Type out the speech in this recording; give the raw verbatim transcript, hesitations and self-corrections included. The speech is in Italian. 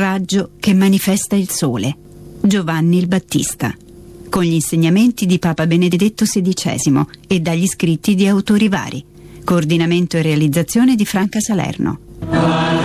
raggio che manifesta il sole. Giovanni il Battista, con gli insegnamenti di Papa Benedetto sedicesimo e dagli scritti di autori vari. Coordinamento e realizzazione di Franca Salerno.